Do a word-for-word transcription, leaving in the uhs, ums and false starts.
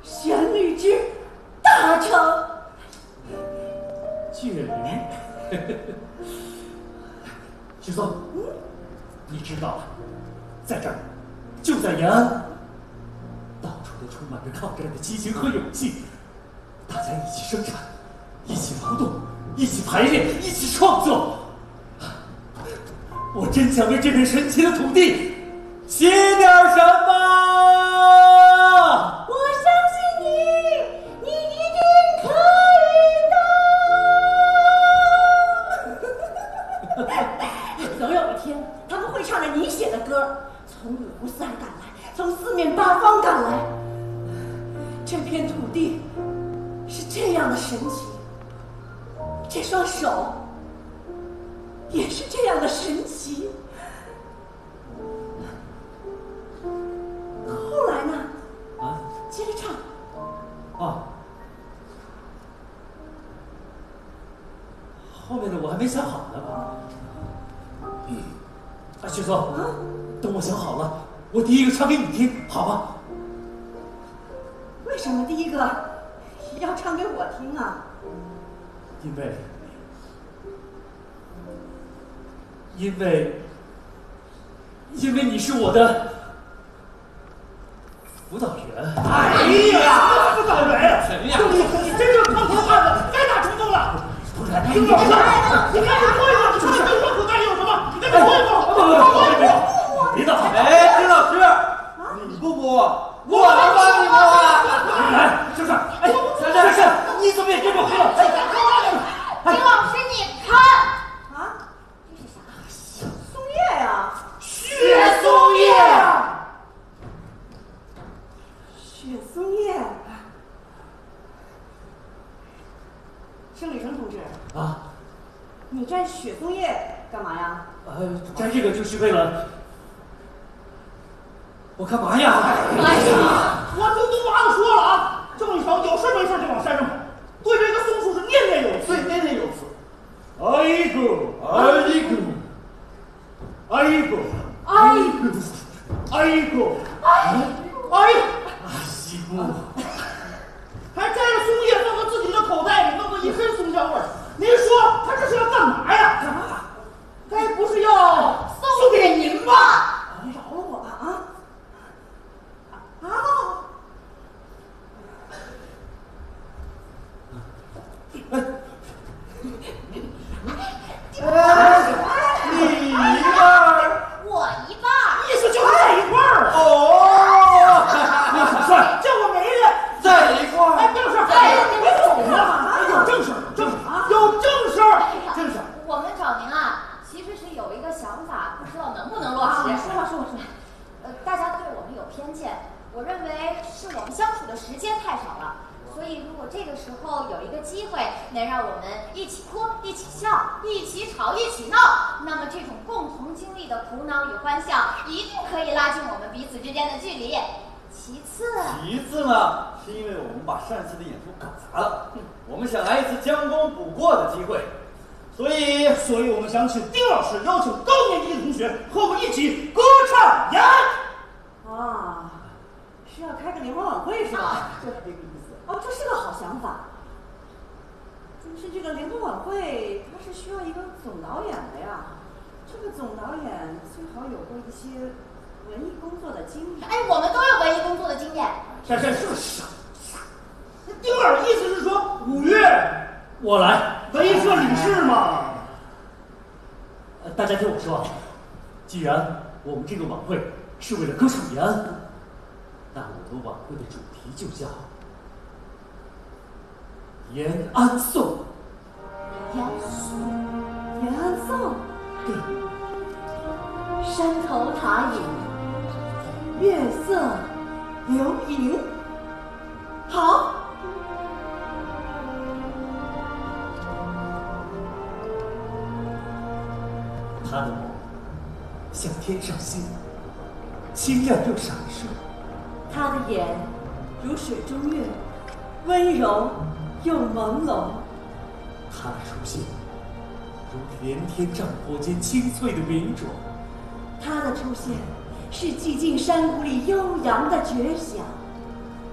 玄女之大成。 绝灵，许嵩， 嗯， 你知道，在这儿，就在延安，到处都充满着抗战的激情和勇气，大家一起生产，一起劳动，一起排练，一起创作。我真想为这片神奇的土地写点什么。 我相信你，你一定可以的。总有一天，他们会唱着你写的歌，从五湖四海赶来，从四面八方赶来。这片土地是这样的神奇，这双手也是这样的神奇。后来呢？ 啊， 接着唱。 啊，后面的我还没想好呢。嗯，啊，许嵩， 啊， 等我想好了，我第一个唱给你听，好吗？ 为什么第一个要唱给我听啊？ 因为，因为，因为你是我的辅导员。 哎呀，辅导员，什么呀？你真正抗头汉子，该打冲动了。 不然， 听懂了？你赶紧说一说，你说这口袋里有什么？你赶紧说一说。 不不不，别闹！ 哎，丁老师，你不摸，我能帮你摸啊！ 来，珊珊，哎，珊珊，你怎么也跟着喝了？哎， 丁老师，你看， 啊， 这是啥？ 松叶呀， 雪松叶。 雪松叶。盛礼成同志， 啊， 你摘雪松叶干嘛呀？ 呃，摘这个就是为了，我干嘛呀？ 哎呀，我听东娃子说了啊，郑一成有事没事就往山上跑，对这个松树是念念有词，念念有词。 哎个，哎个，哎个， 哎个，哎个， 哎，哎， 西姑， 还摘了松叶放到自己的口袋里，弄得一身松香味儿。您说他这是要干嘛呀？干嘛？该不是要送给您吧？ 你饶了我吧啊！啊！ 哎， 你一半儿， 我一半儿。 意思就是在一块儿。 哦， 你好帅！ 叫我媒人。 在一块哎， 儿。 别有事儿，哎，你别走了，有正事儿，有正事儿，有正事儿，正事儿。 我们找您啊，其实是有一个想法，不知道能不能落实。 说吧说吧说吧。 呃，大家对我们有偏见，我认为是我们相处的时间太少了。所以，如果这个时候有一个机会能让我们一起哭、一起笑、一起吵、一起闹，那么这种共同经历的苦恼与欢笑，一定可以拉近我们彼此之间的距离。其次， 其次呢，是因为我们把上次的演出搞砸了，我们想来一次将功补过的机会，所以， 所以我们想请丁老师邀请高年级的同学和我们一起歌唱延安。 啊，是要开个联欢晚会是吧？ 就是这个意思。 哦，这是个好想法。但是这个联欢晚会它是需要一个总导演的呀，这个总导演最好有过一些文艺工作的经验。 哎，我们都有文艺工作的经验。 珊珊是傻傻。那丁儿的意思是说五月我来。 文艺社理事嘛。 呃，大家听我说，既然我们这个晚会是为了歌唱延安，那我的晚会的主题就叫《延安颂》。 延安延安颂， 对， 山头塔影，月色流萤。好。 他的梦像天上星，清亮又闪烁。 他的眼如水中月，温柔又朦胧。 他的出现如连天战火间清脆的明灼。 他的出现是寂静山谷里悠扬的绝响。